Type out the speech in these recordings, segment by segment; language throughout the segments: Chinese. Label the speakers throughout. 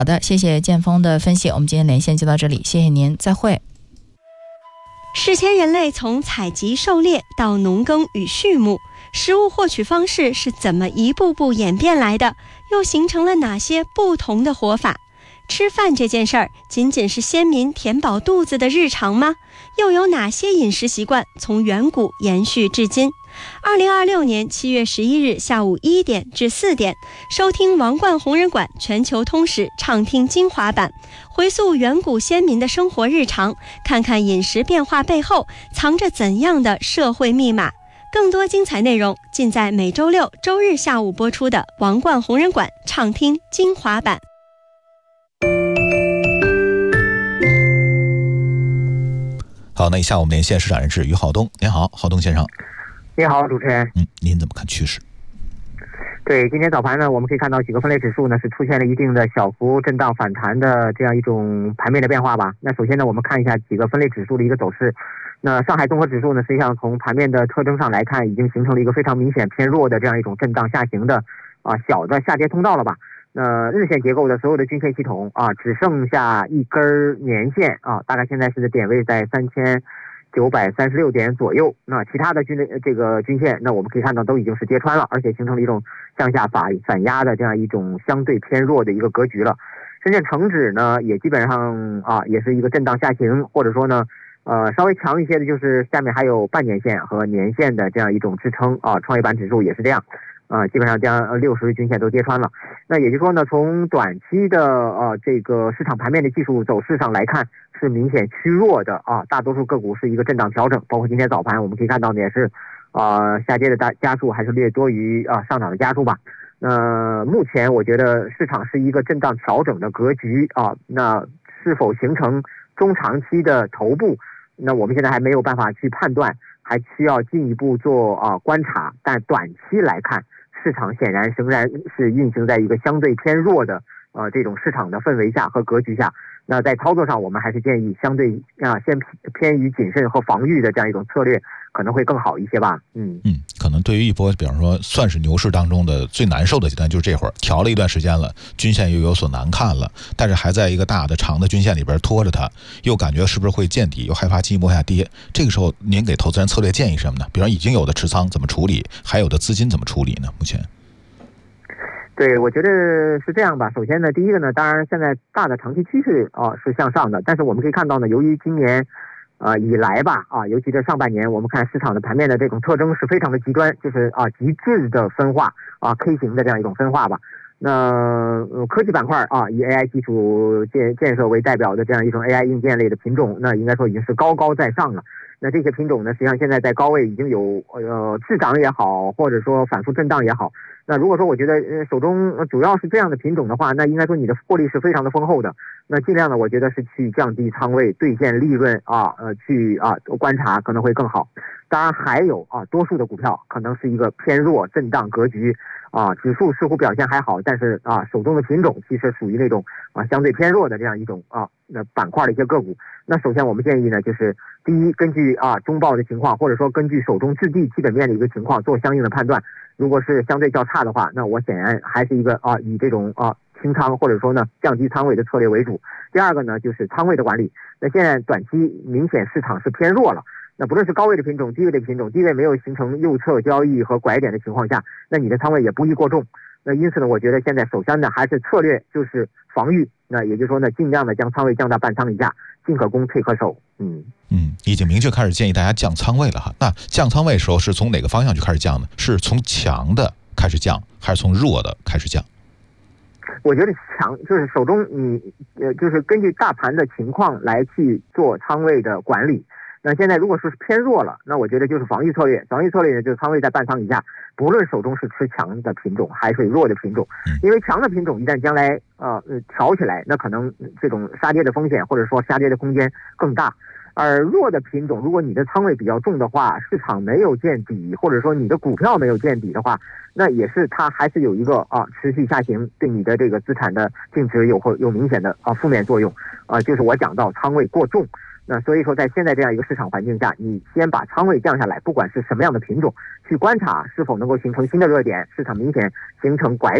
Speaker 1: 好的，谢谢建峰的分析，我们今天连线就到这里，谢谢您，再会。
Speaker 2: 史前人类从采集狩猎到农耕与畜牧，食物获取方式是怎么一步步演变来的？又形成了哪些不同的活法？吃饭这件事儿，仅仅是先民填饱肚子的日常吗？又有哪些饮食习惯从远古延续至今？2026年7月11日下午1点至4点，收听王冠红人馆全球通史畅听精华版，回溯远古先民的生活日常，看看饮食变化背后藏着怎样的社会密码。更多精彩内容尽在每周六、周日下午播出的王冠红人馆畅听精华版。
Speaker 3: 好，那以下我们连线市场人士于浩东。您好，浩东先生。
Speaker 4: 你好，主持人。
Speaker 3: 您怎么看趋势？
Speaker 4: 对，今天早盘呢，我们可以看到几个分类指数呢是出现了一定的小幅震荡反弹的这样一种盘面的变化吧。那首先呢，我们看一下几个分类指数的一个走势。那上海综合指数呢，实际上从盘面的特征上来看，已经形成了一个非常明显偏弱的这样一种震荡下行的小的下跌通道了吧。那日线结构的所有的均线系统只剩下一根年线大概现在是点位在3936点左右。那其他的均线，那我们可以看到都已经是跌穿了，而且形成了一种向下反压的这样一种相对偏弱的一个格局了。深圳成指呢，也基本上也是一个震荡下行，或者说呢稍微强一些的就是下面还有半年线和年线的这样一种支撑创业板指数也是这样基本上将60均线都跌穿了。那也就是说呢，从短期的这个市场盘面的技术走势上来看，是明显趋弱的大多数个股是一个震荡调整，包括今天早盘我们可以看到的也是下跌的家数还是略多于上涨的家数吧。目前我觉得市场是一个震荡调整的格局那是否形成中长期的头部，那我们现在还没有办法去判断，还需要进一步做观察。但短期来看，市场显然仍然是运行在一个相对偏弱的这种市场的氛围下和格局下。那在操作上，我们还是建议相对先偏于谨慎和防御的这样一种策略可能会更好一些吧。
Speaker 3: 可能对于一波比方说算是牛市当中的最难受的阶段，就是这会儿调了一段时间了，均线又有所难看了，但是还在一个大的长的均线里边拖着它，又感觉是不是会见底，又害怕进一步往下跌。这个时候您给投资人策略建议什么呢？比方已经有的持仓怎么处理，还有的资金怎么处理呢？目前
Speaker 4: 对，我觉得是这样吧。首先呢，第一个呢，当然现在大的长期趋势是向上的，但是我们可以看到呢，由于今年以来吧尤其是上半年，我们看市场的盘面的这种特征是非常的极端，就是极致的分化K 型的这样一种分化吧。那科技板块以 AI 基础建设为代表的这样一种 AI 硬件类的品种，那应该说已经是高高在上了。那这些品种呢，实际上现在在高位已经有滞涨也好，或者说反复震荡也好。那如果说我觉得手中主要是这样的品种的话，那应该说你的获利是非常的丰厚的。那尽量呢，我觉得是去降低仓位，兑现利润去观察可能会更好。当然还有多数的股票可能是一个偏弱震荡格局指数似乎表现还好，但是手中的品种其实属于那种相对偏弱的这样一种那板块的一些个股。那首先我们建议呢，就是第一，根据中报的情况，或者说根据手中质地基本面的一个情况做相应的判断。如果是相对较差的话，那我显然还是一个以这种清仓或者说呢降低仓位的策略为主。第二个呢，就是仓位的管理。那现在短期明显市场是偏弱了，那不论是高位的品种、低位的品种，低位没有形成右侧交易和拐点的情况下，那你的仓位也不宜过重。那因此呢，我觉得现在首先呢还是策略就是防御，那也就是说呢，尽量的将仓位降到半仓以下，进可攻退可守。
Speaker 3: 已经明确开始建议大家降仓位了哈。那降仓位的时候是从哪个方向去开始降呢？是从强的开始降，还是从弱的开始降？
Speaker 4: 我觉得强就是手中你就是根据大盘的情况来去做仓位的管理。那现在如果是偏弱了，那我觉得就是防御策略。防御策略呢，就是仓位在半仓以下，不论手中是持强的品种还是弱的品种，因为强的品种一旦将来调起来，那可能这种杀跌的风险或者说杀跌的空间更大。而弱的品种，如果你的仓位比较重的话，市场没有见底，或者说你的股票没有见底的话，那也是它还是有一个持续下行，对你的这个资产的净值有明显的负面作用就是我讲到仓位过重。那所以说在现在这样一个市场环境下，你先把仓位降下来，不管是什么样的品种，去观察是否能够形成新的热点，市场明显形成拐点，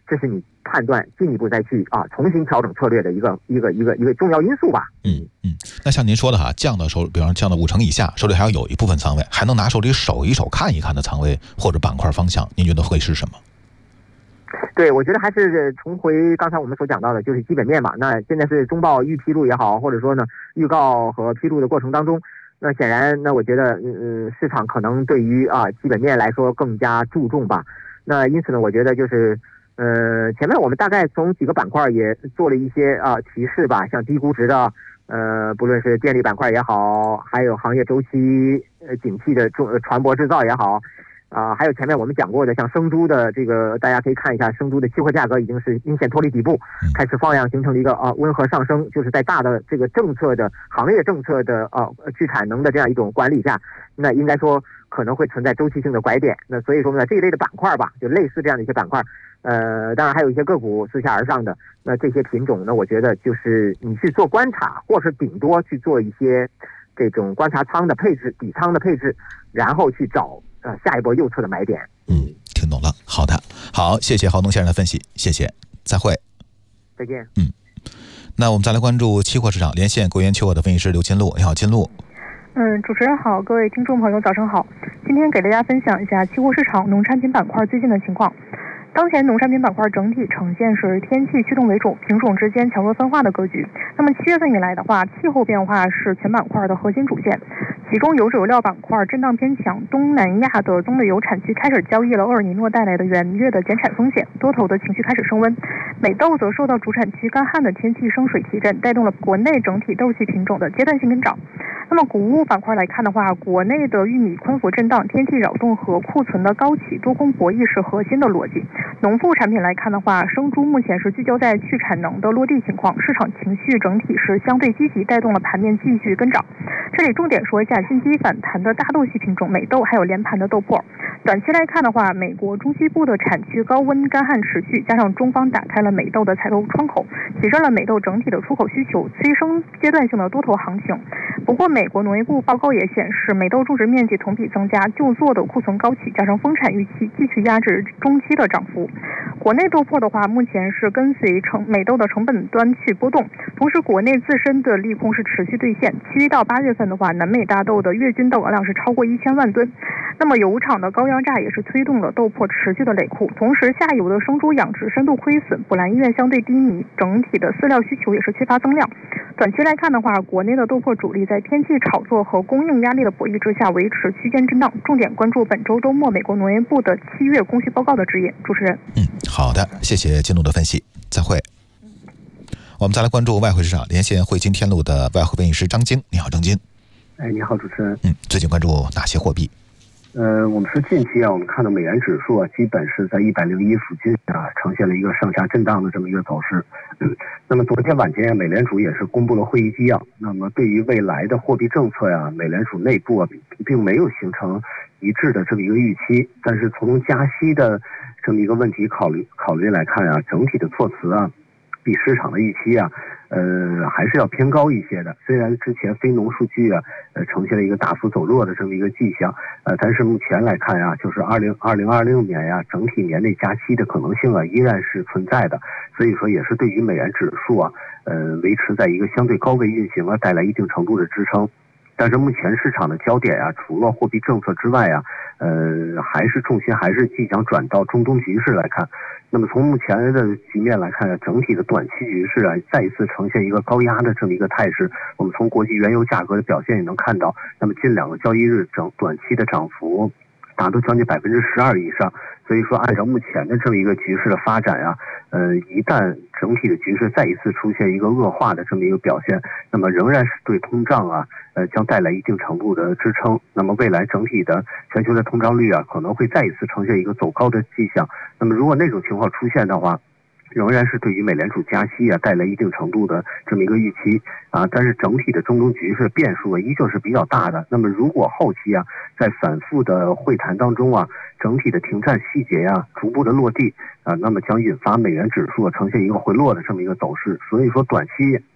Speaker 4: 这是你判断进一步再去重新调整策略的一个重要因素吧。
Speaker 3: 那像您说的哈，降到手，比方降到5成以下，手里还要有一部分仓位，还能拿手里手一手看一看的仓位或者板块方向，您觉得会是什么？
Speaker 4: 对，我觉得还是重回刚才我们所讲到的，就是基本面嘛。那现在是中报预披露也好，或者说呢预告和披露的过程当中，那显然那我觉得市场可能对于基本面来说更加注重吧。那因此呢，我觉得就是前面我们大概从几个板块也做了一些提示吧，像低估值的不论是电力板块也好，还有行业周期景气的船舶制造也好。还有前面我们讲过的，像生猪的这个，大家可以看一下，生猪的期货价格已经是明显脱离底部，开始放量，形成了一个温和上升，就是在大的这个政策的行业政策的去产能的这样一种管理下，那应该说可能会存在周期性的拐点。那所以说呢，这一类的板块吧，就类似这样的一些板块，当然还有一些个股自下而上的，那这些品种呢，我觉得就是你去做观察，或是顶多去做一些这种观察仓的配置、底仓的配置，然后去找下一波右侧的买点。
Speaker 3: 听懂了。好的，好，谢谢郝东先生的分析，谢谢，再会，
Speaker 4: 再见。
Speaker 3: 那我们再来关注期货市场，连线国元期货的分析师刘金路。你好，金路。
Speaker 5: 主持人好，各位听众朋友，早上好。今天给大家分享一下期货市场农产品板块最近的情况。当前农产品板块整体呈现是天气驱动为主，品种之间强弱分化的格局。那么7月份以来的话，气候变化是全板块的核心主线，其中油脂油料板块震荡偏强，东南亚的棕榈油产区开始交易了厄尔尼诺带来的元月的减产风险，多头的情绪开始升温。美豆则受到主产区干旱的天气升水提振，带动了国内整体豆系品种的阶段性跟涨。那么谷物板块来看的话，国内的玉米宽幅震荡，天气扰动和库存的高企，多空博弈是核心的逻辑。农副产品来看的话，生猪目前是聚焦在去产能的落地情况，市场情绪整体是相对积极，带动了盘面继续跟涨。这里重点说一下近期反弹的大豆系品种美豆，还有连盘的豆粕。短期来看的话，美国中西部的产区高温干旱持续，加上中方打开了美豆的采购窗口，提升了美豆整体的出口需求，催生阶段性的多头行情。不过美国农业部报告也显示，美豆种植面积同比增加，就作的库存高企，加上丰产预期，继续压制中期的涨幅。国内豆粕的话，目前是跟随美豆的成本端去波动，同时国内自身的利空是持续兑现。7月到8月份的话，南美大豆的月均豆额量是超过1000万吨。那么油厂的高压榨也是推动了豆粕持续的累库，同时下游的生猪养殖深度亏损，捕栏意愿相对低迷，整体的饲料需求也是缺乏增量。短期来看的话，国内的豆粕主力在天气炒作和供应压力的博弈之下维持区间震荡，重点关注本周周末美国农业部的7月供需报告的指引。主持人，
Speaker 3: 好的，谢谢金路的分析，再会。我们再来关注外汇市场，连线汇金天路的外汇分析师张晶。你好，张晶。
Speaker 6: 你好，主持人。
Speaker 3: 最近关注哪些货币？
Speaker 6: 我们是近期我们看到美元指数基本是在101附近呈现了一个上下震荡的这么一个走势。那么昨天晚间美联储也是公布了会议纪要。那么对于未来的货币政策美联储内部并没有形成一致的这么一个预期。但是从加息的这么一个问题考虑来看整体的措辞比市场的预期还是要偏高一些的。虽然之前非农数据呈现了一个大幅走弱的这么一个迹象，但是目前来看就是2026年整体年内加息的可能性依然是存在的。所以说也是对于美元指数维持在一个相对高位运行带来一定程度的支撑。但是目前市场的焦点除了货币政策之外还是重心还是即将转到中东局势来看。那么从目前的局面来看整体的短期局势再一次呈现一个高压的这么一个态势。我们从国际原油价格的表现也能看到，那么近2个交易日短期的涨幅达到将近12%以上。所以说按照目前的这么一个局势的发展一旦整体的局势再一次出现一个恶化的这么一个表现，那么仍然是对通胀将带来一定程度的支撑。那么未来整体的全球的通胀率可能会再一次呈现一个走高的迹象。那么如果那种情况出现的话，仍然是对于美联储加息带来一定程度的这么一个预期但是整体的中东局势变数依旧是比较大的。那么如果后期在反复的会谈当中整体的停战细节逐步的落地那么将引发美元指数呈现一个回落的这么一个走势。所以说短期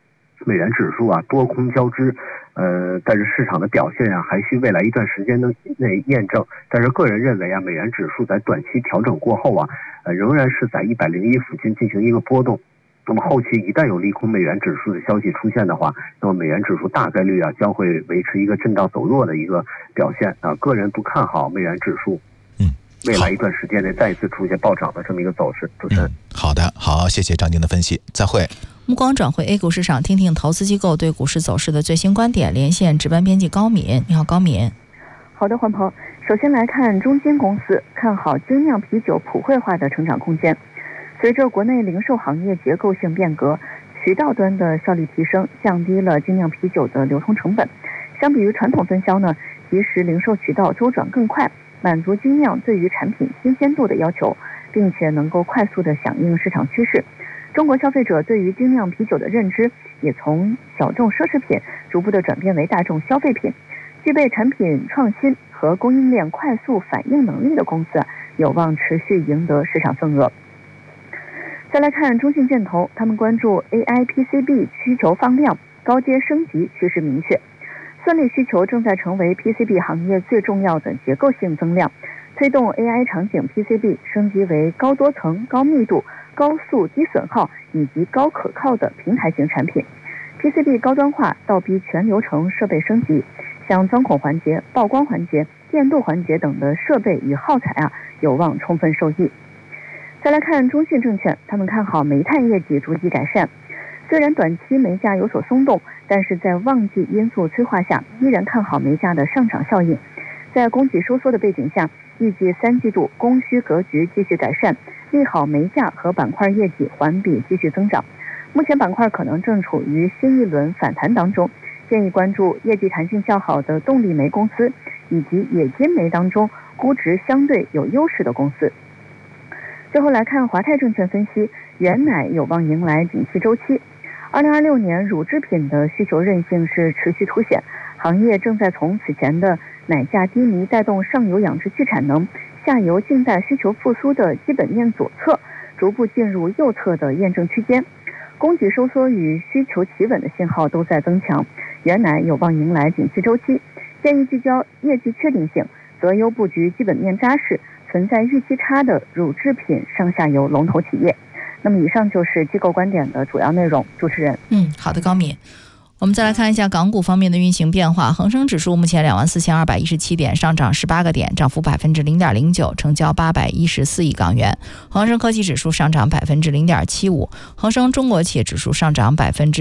Speaker 6: 美元指数啊多空交织，但是市场的表现啊还需未来一段时间内验证。但是个人认为啊，美元指数在短期调整过后啊，仍然是在101附近进行一个波动。那么后期一旦有利空美元指数的消息出现的话，那么美元指数大概率啊将会维持一个震荡走弱的一个表现啊。个人不看好美元指数未来一段时间内再一次出现暴涨的这么一个走势。主持人，
Speaker 3: 好的，好，谢谢张晶的分析，再会。
Speaker 1: 目光转回 A 股市场，听听投资机构对股市走势的最新观点。连线值班编辑高敏，你好，高敏。
Speaker 5: 好的，黄鹏。首先来看中金公司，看好精酿啤酒普惠化的成长空间。随着国内零售行业结构性变革，渠道端的效率提升，降低了精酿啤酒的流通成本。相比于传统分销呢，即时零售渠道周转更快，满足精酿对于产品新鲜度的要求，并且能够快速的响应市场趋势。中国消费者对于精酿啤酒的认知也从小众奢侈品逐步的转变为大众消费品。具备产品创新和供应链快速反应能力的公司有望持续赢得市场份额。再来看中信建投，他们关注 AI PCB 需求放量，高阶升级趋势明确。算力需求正在成为 PCB 行业最重要的结构性增量，推动 AI 场景 PCB 升级为高多层、高密度、高速低损耗以及高可靠的平台型产品。PCB 高端化倒逼全流程设备升级，像钻孔环节、曝光环节、电镀环节等的设备与耗材有望充分受益。再来看中信证券，他们看好煤炭业绩逐级改善。虽然短期煤价有所松动，但是在旺季因素催化下，依然看好煤价的上涨效应。在供给收缩的背景下，预计3季度供需格局继续改善，利好煤价和板块业绩环比继续增长。目前板块可能正处于新一轮反弹当中，建议关注业绩弹性较好的动力煤公司，以及冶金煤当中估值相对有优势的公司。最后来看华泰证券分析，原奶有望迎来景气周期。2026年乳制品的需求韧性是持续凸显，行业正在从此前的奶价低迷带动上游养殖去产能，下游静待需求复苏的基本面左侧，逐步进入右侧的验证区间。供给收缩与需求企稳的信号都在增强，原奶有望迎来景气周期。建议聚焦业绩确定性，择优布局基本面扎实、存在预期差的乳制品上下游龙头企业。那么以上就是机构观点的主要内容。主持人，
Speaker 1: 好的，高敏。我们再来看一下港股方面的运行变化。恒生指数目前24,217点，上涨18个点，涨幅0.09%，成交814亿港元。恒生科技指数上涨0.75%，恒生中国企业指数上涨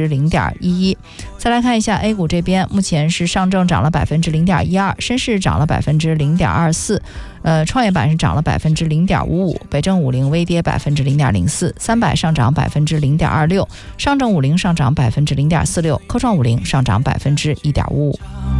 Speaker 1: 0.11%。再来看一下 A 股这边，目前是上证涨了0.12%，深市涨了0.24%。创业板是涨了0.55%，北证50微跌0.04%，300上涨0.26%，上证50上涨0.46%，科创50上涨1.55%。